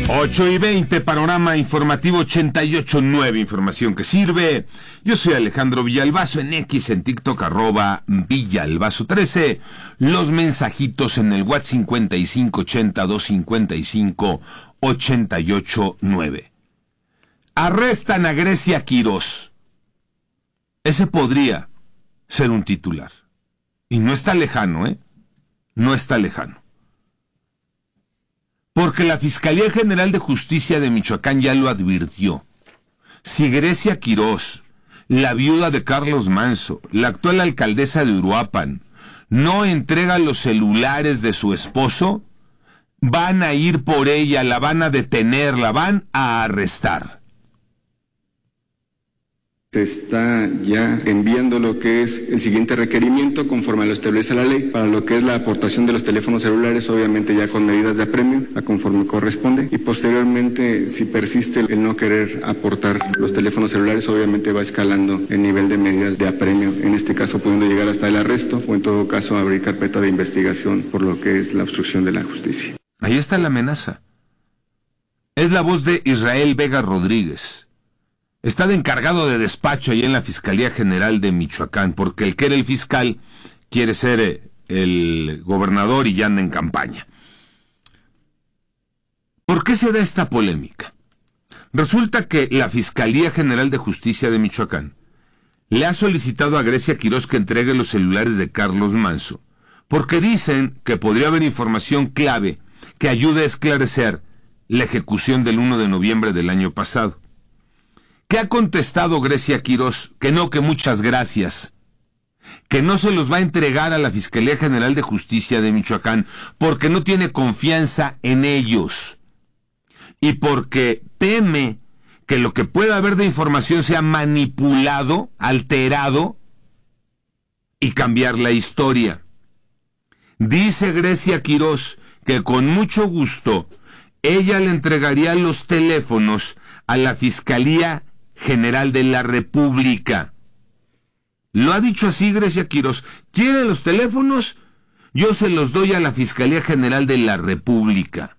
8:20, panorama informativo 88.9, información que sirve. Yo soy Alejandro Villalbazo, en X, en TikTok, @Villalbazo13. Los mensajitos en el WhatsApp 5580-255-88.9. Arrestan a Grecia Quirós. Ese podría ser un titular. Y no está lejano, No está lejano. Porque la Fiscalía General de Justicia de Michoacán ya lo advirtió. Si Grecia Quirós, la viuda de Carlos Manso, la actual alcaldesa de Uruapan, no entrega los celulares de su esposo, van a ir por ella, la van a detener, la van a arrestar. Se está ya enviando lo que es el siguiente requerimiento conforme lo establece la ley para lo que es la aportación de los teléfonos celulares, obviamente ya con medidas de apremio a conforme corresponde, y posteriormente si persiste el no querer aportar los teléfonos celulares, obviamente va escalando el nivel de medidas de apremio, en este caso pudiendo llegar hasta el arresto o en todo caso abrir carpeta de investigación por lo que es la obstrucción de la justicia. Ahí está la amenaza. Es la voz de Israel Vega Rodríguez. Está de encargado de despacho ahí en la Fiscalía General de Michoacán, porque el que era el fiscal quiere ser el gobernador y ya anda en campaña. ¿Por qué se da esta polémica? Resulta que la Fiscalía General de Justicia de Michoacán le ha solicitado a Grecia Quirós que entregue los celulares de Carlos Manso, porque dicen que podría haber información clave que ayude a esclarecer la ejecución del 1 de noviembre del año pasado. ¿Qué ha contestado Grecia Quirós? Que no, que muchas gracias. Que no se los va a entregar a la Fiscalía General de Justicia de Michoacán porque no tiene confianza en ellos. Y porque teme que lo que pueda haber de información sea manipulado, alterado y cambiar la historia. Dice Grecia Quirós que con mucho gusto ella le entregaría los teléfonos a la Fiscalía General de la República. Lo ha dicho así Grecia Quirós. ¿Quieren los teléfonos? Yo se los doy a la Fiscalía General de la República.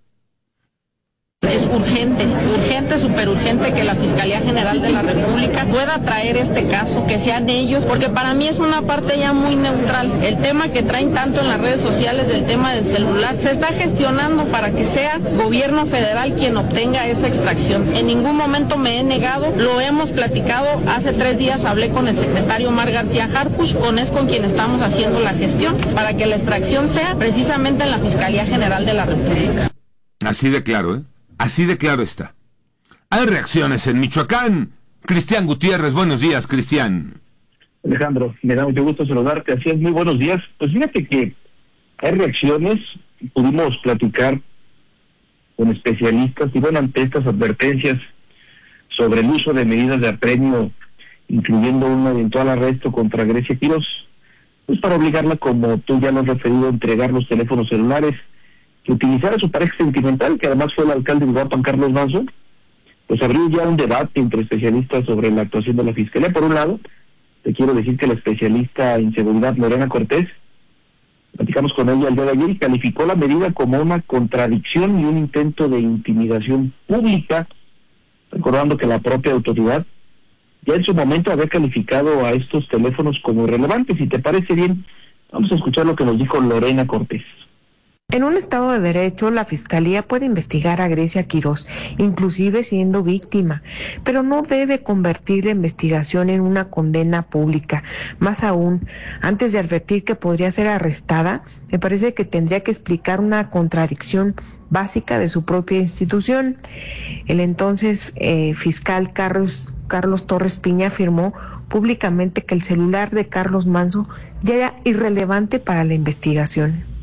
Es urgente, súper urgente que la Fiscalía General de la República pueda traer este caso, que sean ellos, porque para mí es una parte ya muy neutral. El tema que traen tanto en las redes sociales del tema del celular, se está gestionando para que sea gobierno federal quien obtenga esa extracción. En ningún momento me he negado, lo hemos platicado. Hace 3 días hablé con el secretario Omar García Harfuch, con quien estamos haciendo la gestión, para que la extracción sea precisamente en la Fiscalía General de la República. Así de claro, Así de claro está. Hay reacciones en Michoacán. Cristian Gutiérrez, buenos días, Cristian. Alejandro, me da mucho gusto saludarte. Así es, muy buenos días. Pues fíjate que hay reacciones, pudimos platicar con especialistas y bueno, ante estas advertencias sobre el uso de medidas de apremio, incluyendo un eventual arresto contra Grecia Quirós, pues para obligarla, como tú ya lo has referido, a entregar los teléfonos celulares que utilizara su pareja sentimental, que además fue el alcalde de Uruapan, Carlos Manso. Pues abrió ya un debate entre especialistas sobre la actuación de la Fiscalía. Por un lado, te quiero decir que la especialista en seguridad Lorena Cortés, platicamos con ella el día de ayer y calificó la medida como una contradicción y un intento de intimidación pública, recordando que la propia autoridad ya en su momento había calificado a estos teléfonos como irrelevantes. Si te parece bien, vamos a escuchar lo que nos dijo Lorena Cortés. En un Estado de Derecho, la Fiscalía puede investigar a Grecia Quirós, inclusive siendo víctima, pero no debe convertir la investigación en una condena pública. Más aún, antes de advertir que podría ser arrestada, me parece que tendría que explicar una contradicción básica de su propia institución. El entonces fiscal Carlos Torres Piña afirmó públicamente que el celular de Carlos Manso ya era irrelevante para la investigación.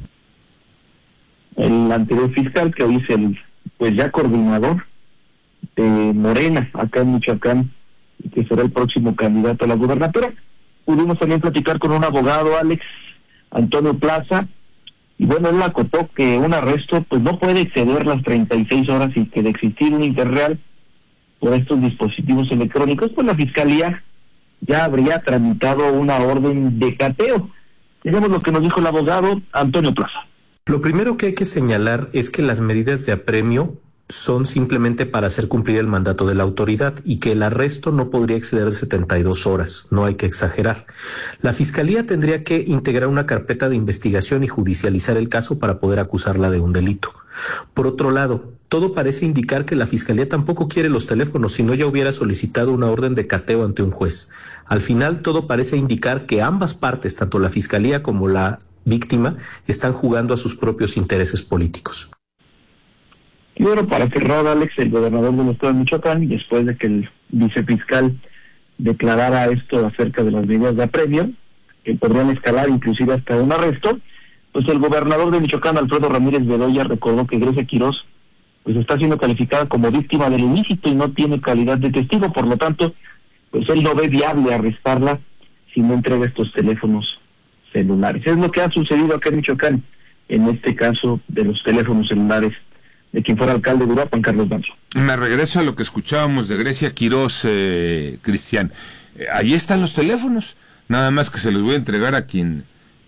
El anterior fiscal, que hoy es el ya coordinador de Morena acá en Michoacán y que será el próximo candidato a la gubernatura. Pudimos también platicar con un abogado, Alex Antonio Plaza, y bueno, él acotó que un arresto pues no puede exceder las 36 horas y que de existir un interreal por estos dispositivos electrónicos, pues la Fiscalía ya habría tramitado una orden de cateo. Digamos lo que nos dijo el abogado Antonio Plaza. Lo primero que hay que señalar es que las medidas de apremio son simplemente para hacer cumplir el mandato de la autoridad y que el arresto no podría exceder de 72 horas, no hay que exagerar. La Fiscalía tendría que integrar una carpeta de investigación y judicializar el caso para poder acusarla de un delito. Por otro lado, todo parece indicar que la Fiscalía tampoco quiere los teléfonos, si no ya hubiera solicitado una orden de cateo ante un juez. Al final, todo parece indicar que ambas partes, tanto la Fiscalía como la víctima, están jugando a sus propios intereses políticos. Y bueno, para cerrar, Alex, el gobernador del estado de Michoacán, después de que el vicefiscal declarara esto acerca de las medidas de apremio, que podrían escalar inclusive hasta un arresto, pues el gobernador de Michoacán, Alfredo Ramírez Bedoya, recordó que Grecia Quirós pues está siendo calificada como víctima del ilícito y no tiene calidad de testigo, por lo tanto, pues él no ve viable arrestarla si no entrega estos teléfonos celulares. Es lo que ha sucedido acá en Michoacán, en este caso de los teléfonos celulares de quien fuera alcalde de Uruapan, Carlos Manso. Me regreso a lo que escuchábamos de Grecia Quirós, Cristian. Ahí están los teléfonos, nada más que se los voy a entregar a quien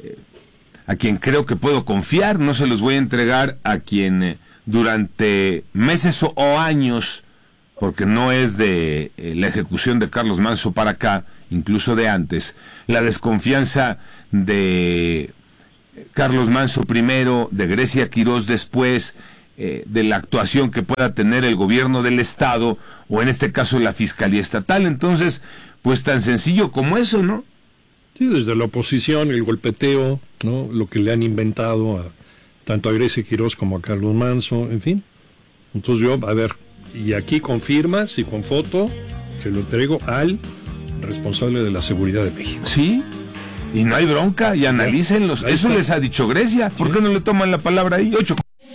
creo que puedo confiar, no se los voy a entregar a quien durante meses o años, porque no es de la ejecución de Carlos Manso para acá, incluso de antes, la desconfianza de Carlos Manso primero, de Grecia Quirós después, de la actuación que pueda tener el gobierno del estado o en este caso la Fiscalía Estatal. Entonces, pues tan sencillo como eso, ¿no? Sí, desde la oposición, el golpeteo, ¿no? Lo que le han inventado tanto a Grecia Quirós como a Carlos Manso, en fin. Entonces yo, a ver, y aquí con firmas y con foto, se lo entrego al responsable de la seguridad de México. Sí, y no hay bronca, y analícenlos. Eso les ha dicho Grecia. ¿Por qué no le toman la palabra ahí? 8.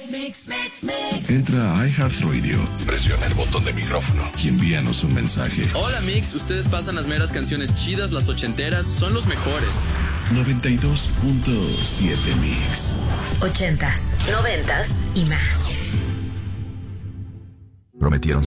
Entra a iHeartRadio, presiona el botón de micrófono y envíanos un mensaje. Hola Mix, ustedes pasan las meras canciones chidas, las ochenteras, son los mejores. 92.7 Mix. 80s, 90s y más. Prometieron